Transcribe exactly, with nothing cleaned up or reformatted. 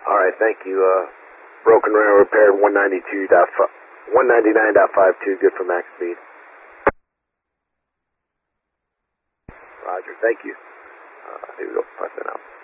All right, thank you. Uh, broken rail repaired one ninety-two dot one ninety-nine point five two, good for max speed. Roger, thank you. Uh, here we go, pressing out.